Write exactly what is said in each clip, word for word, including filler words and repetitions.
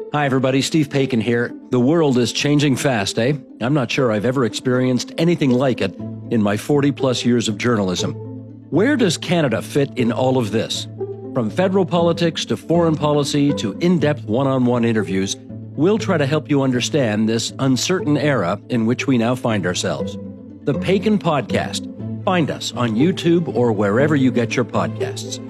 Hi, everybody. Steve Paikin here. The world is changing fast, eh? I'm not sure I've ever experienced anything like it in my forty-plus years of journalism. Where does Canada fit in all of this? From federal politics to foreign policy to in-depth one-on-one interviews, we'll try to help you understand this uncertain era in which we now find ourselves. The Paikin Podcast. Find us on YouTube or wherever you get your podcasts.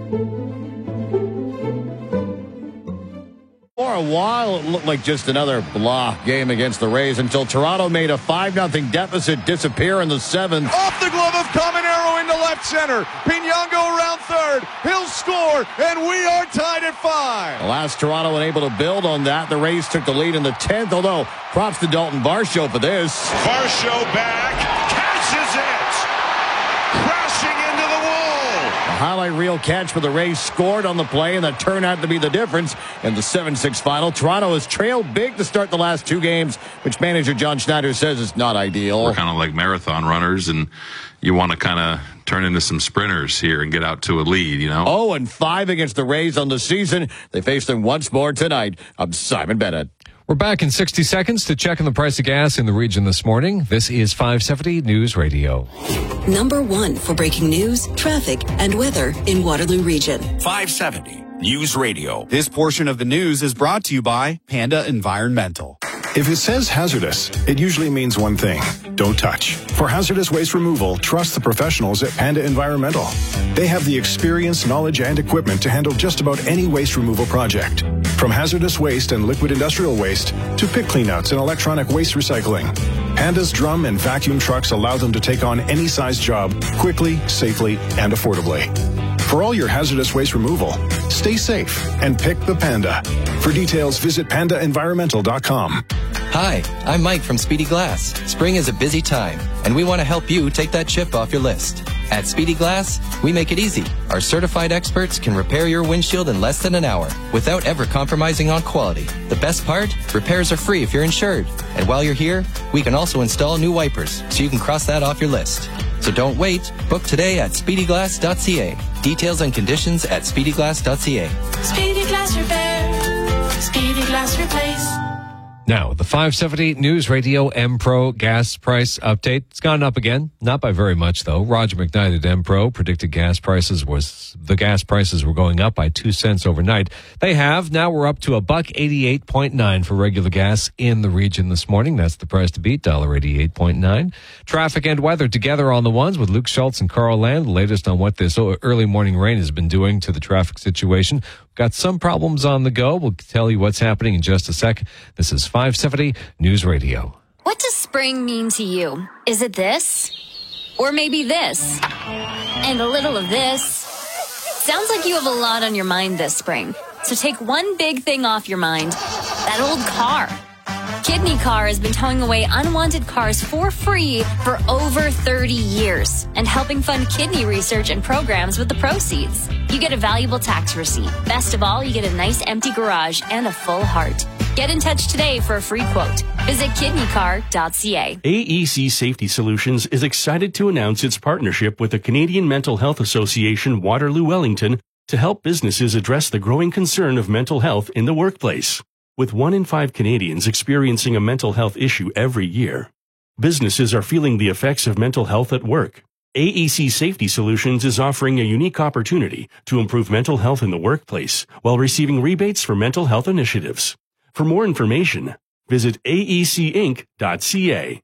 For a while, it looked like just another blah game against the Rays until Toronto made a five nothing deficit disappear in the seventh. Off the glove of Caminero into left center. Piñango around third. He'll score, and we are tied at five. Last Toronto unable to build on that. The Rays took the lead in the tenth, although props to Dalton Varsho for this. Varsho back, catches it. Crashing into the wall. A highlight reel catch for the Rays scored on the play, and that turned out to be the difference in the seven six final. Toronto has trailed big to start the last two games, which manager John Schneider says is not ideal. We're kind of like marathon runners, and you want to kind of turn into some sprinters here and get out to a lead, you know? oh and five against the Rays on the season. They face them once more tonight. I'm Simon Bennett. We're back in sixty seconds to check on the price of gas in the region this morning. This is five seventy News Radio. Number one for breaking news, traffic, and weather in Waterloo Region. five seventy News Radio. This portion of the news is brought to you by Panda Environmental. If it says hazardous, it usually means one thing: don't touch. For hazardous waste removal, trust the professionals at Panda Environmental. They have the experience, knowledge, and equipment to handle just about any waste removal project. From hazardous waste and liquid industrial waste to pit cleanouts and electronic waste recycling, Panda's drum and vacuum trucks allow them to take on any size job quickly, safely, and affordably. For all your hazardous waste removal, stay safe and pick the Panda. For details, visit panda environmental dot com. Hi, I'm Mike from Speedy Glass. Spring is a busy time, and we want to help you take that chip off your list. At Speedy Glass, we make it easy. Our certified experts can repair your windshield in less than an hour without ever compromising on quality. The best part? Repairs are free if you're insured. And while you're here, we can also install new wipers, so you can cross that off your list. So don't wait. Book today at speedy glass dot c a. Details and conditions at speedy glass dot c a. Speedy Glass Repair. Speedy Glass Replace. Now, the five seventy News Radio M-Pro gas price update. It's gone up again. Not by very much, though. Roger McKnight at M-Pro predicted gas prices was, the gas prices were going up by two cents overnight. They have. Now we're up to a buck eighty-eight point nine for regular gas in the region this morning. That's the price to beat, one dollar eighty-eight point nine. Traffic and weather together on the ones with Luke Schultz and Carl Land. The latest on what this early morning rain has been doing to the traffic situation. Got some problems on the go. We'll tell you what's happening in just a sec. This is five seventy News Radio. What does spring mean to you? Is it this? Or maybe this? And a little of this? Sounds like you have a lot on your mind this spring. So take one big thing off your mind. That old car. Kidney Car has been towing away unwanted cars for free for over thirty years and helping fund kidney research and programs with the proceeds. You get a valuable tax receipt. Best of all, you get a nice empty garage and a full heart. Get in touch today for a free quote. Visit kidney car dot c a. A E C Safety Solutions is excited to announce its partnership with the Canadian Mental Health Association Waterloo Wellington to help businesses address the growing concern of mental health in the workplace. With one in five Canadians experiencing a mental health issue every year, businesses are feeling the effects of mental health at work. A E C Safety Solutions is offering a unique opportunity to improve mental health in the workplace while receiving rebates for mental health initiatives. For more information, visit A E C inc dot c a.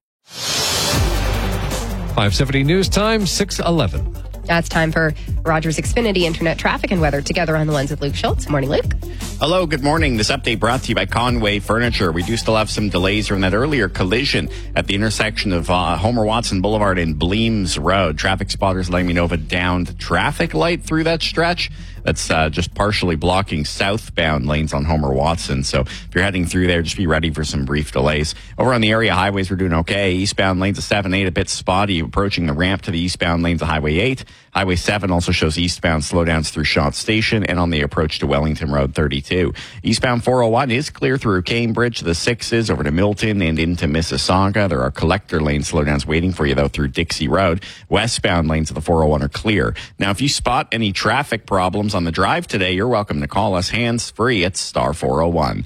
five seventy News Time, six eleven. Now it's time for Rogers Xfinity Internet traffic and weather together on the ones with Luke Schultz. Morning, Luke. Hello, good morning. This update brought to you by Conway Furniture. We do still have some delays from that earlier collision at the intersection of uh, Homer Watson Boulevard and Bleems Road. Traffic spotters letting me know of a downed traffic light through that stretch. That's uh, just partially blocking southbound lanes on Homer Watson. So if you're heading through there, just be ready for some brief delays. Over on the area highways, we're doing okay. Eastbound lanes of seven eight a bit spotty, approaching the ramp to the eastbound lanes of Highway eight. Highway seven also shows eastbound slowdowns through Shot Station and on the approach to Wellington Road thirty-two. Eastbound four oh one is clear through Cambridge, the sixes over to Milton and into Mississauga. There are collector lane slowdowns waiting for you, though, through Dixie Road. Westbound lanes of the four oh one are clear. Now, if you spot any traffic problems on the drive today, you're welcome to call us hands-free at star four oh one.